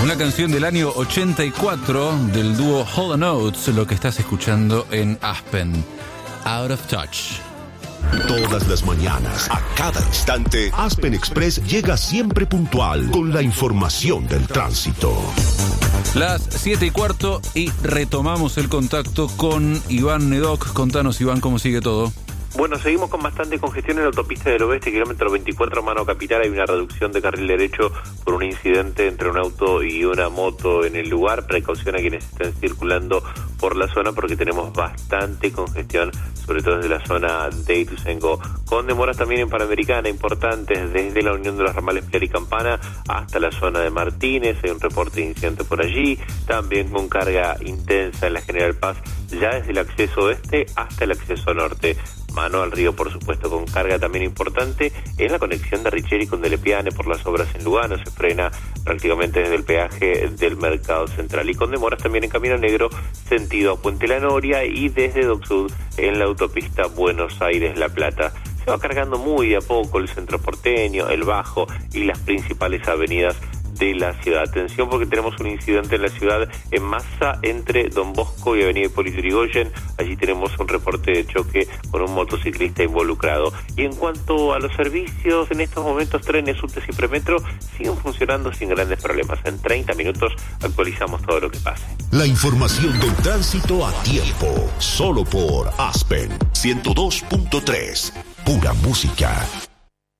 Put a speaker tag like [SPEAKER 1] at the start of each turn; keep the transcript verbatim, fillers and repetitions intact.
[SPEAKER 1] Una canción del año ochenta y cuatro del dúo Hall and Oates, lo que estás escuchando en Aspen, Out of Touch.
[SPEAKER 2] Todas las mañanas, a cada instante, Aspen Express llega siempre puntual con la información del tránsito.
[SPEAKER 1] Las siete y cuarto y retomamos el contacto con Iván Nedoc. Contanos, Iván, cómo sigue todo.
[SPEAKER 3] Bueno, seguimos con bastante congestión en la autopista del Oeste, kilómetro veinticuatro, Mano Capital. Hay una reducción de carril derecho por un incidente entre un auto y una moto en el lugar. Precaución a quienes estén circulando por la zona porque tenemos bastante congestión, sobre todo desde la zona de Ituzaingó. Con demoras también en Panamericana importantes, desde la unión de los ramales Pilar y Campana hasta la zona de Martínez. Hay un reporte de incidente por allí. También con carga intensa en la General Paz, ya desde el acceso oeste hasta el acceso norte. Mano al río, por supuesto, con carga también importante en la conexión de Richeri con Delepiane por las obras en Lugano. Se frena prácticamente desde el peaje del Mercado Central. Y con demoras también en Camino Negro, sentido a Puente La Noria, y desde Dock Sud en la autopista Buenos Aires-La Plata. Se va cargando muy de a poco el centro porteño, el Bajo y las principales avenidas de la ciudad. Atención porque tenemos un incidente en la ciudad en masa entre Don Bosco y Avenida Hipólito Yrigoyen. Allí tenemos un reporte de choque con un motociclista involucrado. Y en cuanto a los servicios, en estos momentos trenes, subtes y premetro siguen funcionando sin grandes problemas. En treinta minutos actualizamos todo lo que pase.
[SPEAKER 2] La información del tránsito a tiempo, solo por Aspen ciento dos punto tres, pura música.